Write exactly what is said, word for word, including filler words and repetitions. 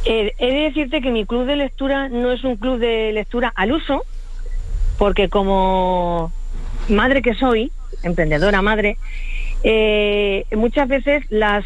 Eh, he de decirte que mi club de lectura no es un club de lectura al uso, porque como madre que soy, emprendedora madre, eh, muchas veces las